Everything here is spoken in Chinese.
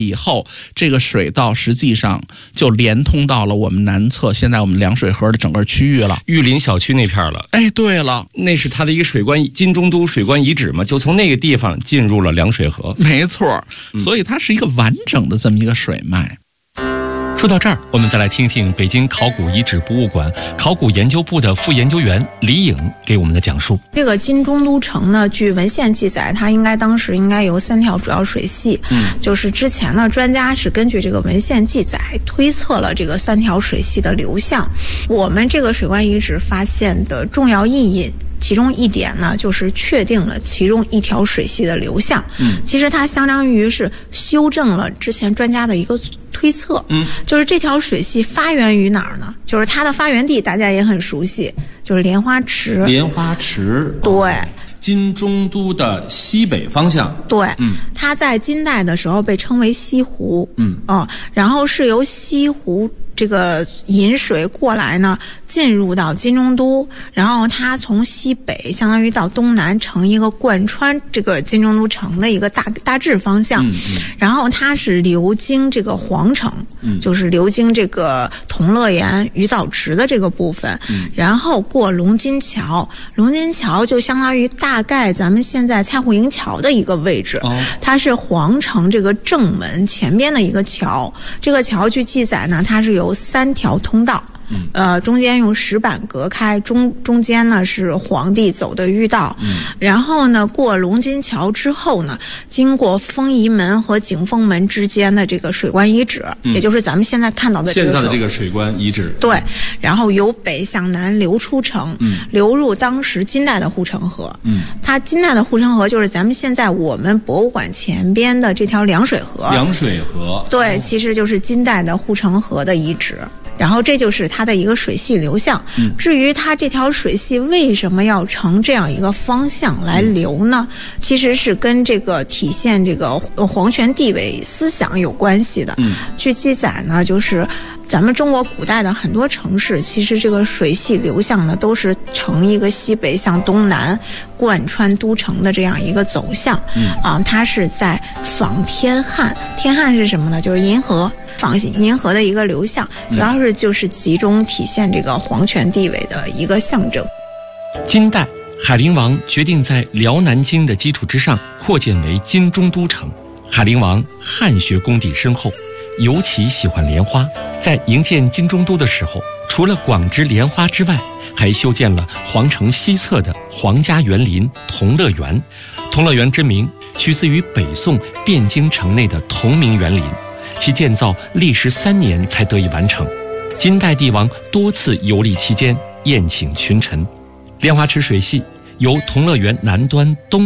以后这个水道实际上就连通到了我们南侧现在我们凉水河的整个区域了， 玉林小区那片了。 哎，对了， 那是它的一个水关，金中都水关遗址嘛，就从那个地方进入了凉水河。 没错，所以它是一个完整的这么一个水脉。 说到这儿，我们再来听听北京考古遗址博物馆考古研究部的副研究员李颖给我们的讲述。 这个金中都城呢，据文献记载，它当时应该有3条主要水系。就是之前呢，专家是根据这个文献记载推测了这个3条水系的流向。我们这个水关遗址发现的重要意义，其中一点呢，就是确定了其中1条水系的流向。其实它相当于是修正了之前专家的一个推测。就是这条水系发源于哪儿呢？就是它的发源地大家也很熟悉，就是莲花池。 莲花池， 对。 金中都的西北方向。 对，它在金代的时候被称为西湖。然后是由西湖这个引水过来呢，进入到金中都，然后它从西北相当于到东南成一个贯穿这个金中都城的一个大致方向。然后它是流经这个皇城，就是流经这个同乐园鱼藻池的这个部分，然后过龙津桥，龙津桥就相当于大概咱们现在蔡户营桥的一个位置。它是皇城这个正门前边的一个桥，这个桥据记载呢，它是有3条通道。中间用石板隔开，中间呢是皇帝走的御道。然后呢，过龙津桥之后呢，经过丰仪门和景丰门之间的这个水关遗址，也就是咱们现在看到的这个现在的这个水关遗址。 对，然后由北向南流出城，流入当时金代的护城河。它金代的护城河就是咱们现在我们博物馆前边的这条凉水河。 凉水河， 对，其实就是金代的护城河的遗址。然后这就是它的一个水系流向。至于它这条水系为什么要呈这样一个方向来流呢？其实是跟这个体现这个皇权地位思想有关系的。据记载呢，就是咱们中国古代的很多城市，其实这个水系流向呢，都是呈一个西北向东南贯穿都城的这样一个走向。它是在仿天汉，天汉是什么呢？就是银河，仿银河的一个流向，主要是就是集中体现这个皇权地位的一个象征。 金代海陵王决定在辽南京的基础之上扩建为金中都城。海陵王汉学功底深厚，尤其喜欢莲花。在营建金中都的时候，除了广植莲花之外，还修建了皇城西侧的皇家园林同乐园。同乐园之名取自于北宋汴京城内的同名园林，其建造历时3年才得以完成。金代帝王多次游历期间宴请群臣。莲花池水系由同乐园南端东